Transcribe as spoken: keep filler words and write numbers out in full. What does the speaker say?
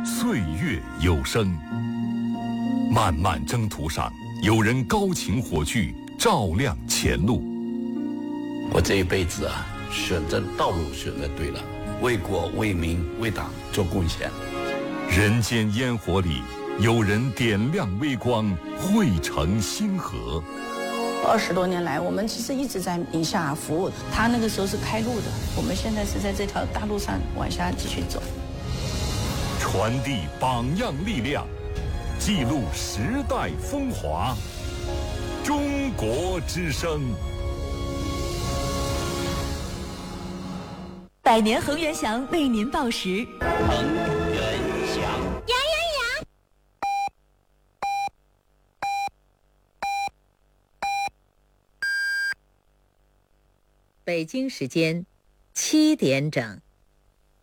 岁月有声。漫漫征途上，有人高擎火炬，照亮前路。 我这一辈子啊，选择道路选择对了，为国为民为党做贡献。 人间烟火里，有人点亮微光，汇成星河。 二十多年来，我们其实一直在宁夏服务。他那个时候是开路的，我们现在是在这条大路上往下继续走。 传递榜样力量，记录时代风华。中国之声。 百年恒源祥为您报时。 恒源祥， 羊羊羊。 北京时间七点整。